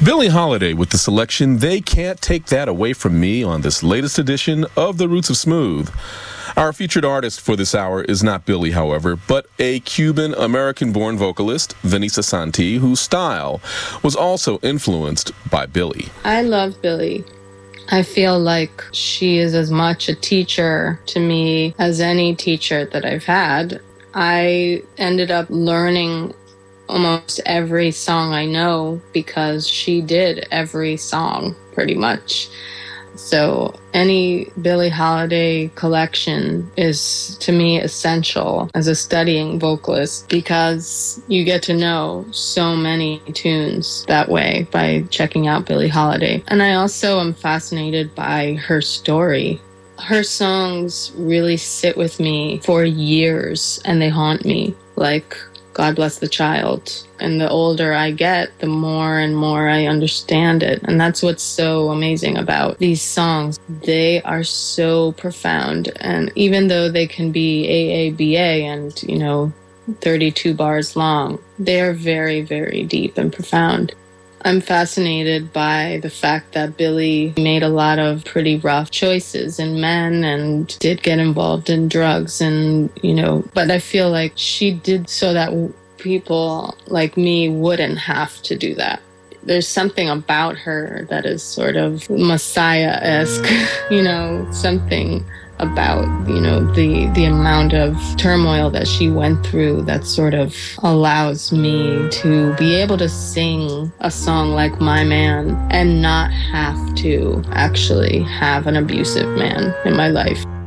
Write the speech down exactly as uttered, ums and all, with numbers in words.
Billie Holiday with the selection They Can't Take That Away From Me on this latest edition of The Roots of Smooth. Our featured artist for this hour is not Billie, however, but a Cuban-American-born vocalist, Vanessa Santi, whose style was also influenced by Billie. I love Billie. I feel like she is as much a teacher to me as any teacher that I've had. I ended up learning almost every song I know because she did every song, pretty much. So any Billie Holiday collection is, to me, essential as a studying vocalist because you get to know so many tunes that way by checking out Billie Holiday. And I also am fascinated by her story. Her songs really sit with me for years and they haunt me, like God Bless the Child. And the older I get, the more and more I understand it. And that's what's so amazing about these songs. They are so profound. And even though they can be A A B A and, you know, thirty-two bars long, they are very, very deep and profound. I'm fascinated by the fact that Billie made a lot of pretty rough choices in men and did get involved in drugs and, you know, but I feel like she did so that people like me wouldn't have to do that. There's something about her that is sort of Messiah-esque, you know, something about, you know, the, the amount of turmoil that she went through that sort of allows me to be able to sing a song like My Man and not have to actually have an abusive man in my life.